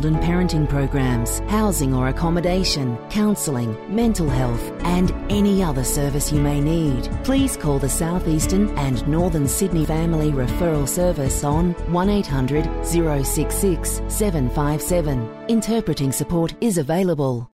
child and parenting programs, housing or accommodation, counselling, mental health and any other service you may need. Please call the South Eastern and Northern Sydney Family Referral Service on 1800 066 757. Interpreting support is available.